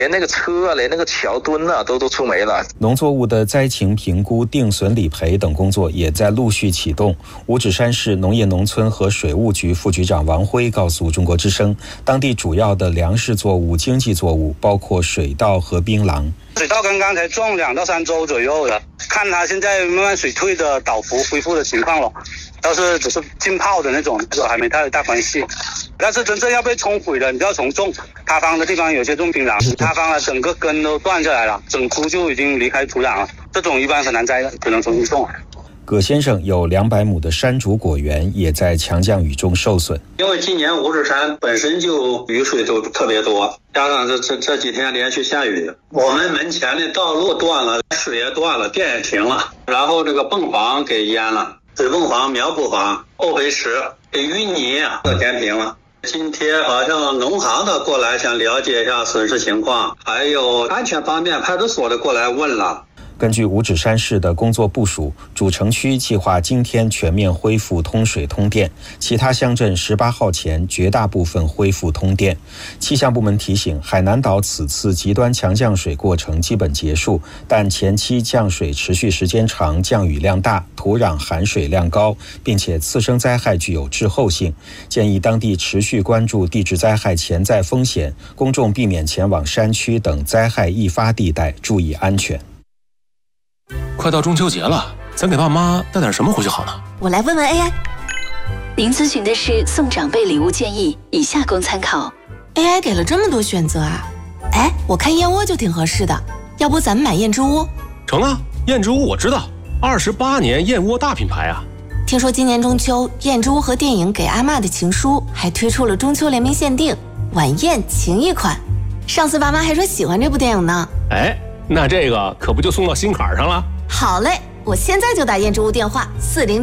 连那个车啊，连那个桥墩啊，都出没了。 农作物的灾情评估、定损理赔等工作也在陆续启动。五指山市农业农村和水务局副局长王辉告诉中国之声，当地主要的粮食作物、经济作物包括水稻和槟榔。 水稻刚刚才种2到3周左右的，看它现在慢慢水退的倒伏恢复的情况了。要是只是浸泡的那种，还没太大关系。但是真正要被冲毁的，你就要从种塌方的地方，有些种槟榔，塌方了，整个根都断下来了，整株就已经离开土壤了。这种一般很难栽的，只能重新种。 葛先生有200亩的山竹果园也在强降雨中受损。 因为今年五指山本身就雨水都特别多，加上这几天连续下雨，我们门前的道路断了，水也断了，电也停了，然后这个泵房给淹了，水泵房、苗圃房、后肥池给淤泥都填平了。今天好像农行的过来想了解一下损失情况，还有安全方面派出所的过来问了。 根据五指山市的工作部署，主城区计划今天全面恢复通水通电，其他乡镇18号前绝大部分恢复通电。气象部门提醒，海南岛此次极端强降水过程基本结束，但前期降水持续时间长，降雨量大，土壤含水量高，并且次生灾害具有滞后性，建议当地持续关注地质灾害潜在风险，公众避免前往山区等灾害易发地带，注意安全。 快到中秋节了，咱给爸妈带点什么回去好呢？ 我来问问 AI。您咨询的是送长辈礼物建议，以下供参考。 AI 给了这么多选择啊！哎，我看燕窝就挺合适的，要不咱们买燕之屋？ 成啊，燕之屋我知道，28年燕窝大品牌啊。 听说今年中秋，燕之屋和电影《给阿嬷的情书》还推出了中秋联名限定晚宴情谊款。上次爸妈还说喜欢这部电影呢。 哎，那这个可不就送到心坎上了？ 好嘞，我现在就打燕之屋电话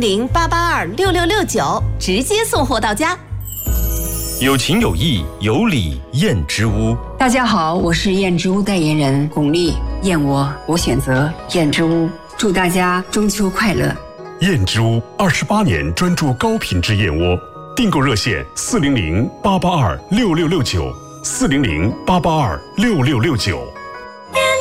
400-882-6669，直接送货到家。 有情有义有礼燕之屋。 大家好，我是燕之屋代言人巩俐，燕窝我选择燕之屋，祝大家中秋快乐。 燕之屋28年专注高品质燕窝，订购热线400-882-6669，400-882-6669。